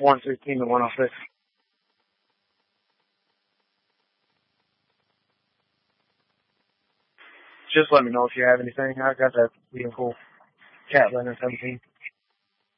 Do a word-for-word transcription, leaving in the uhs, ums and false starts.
one sixteen to one oh six. Just let me know if you have anything. I got that vehicle, Catlin at seventeen.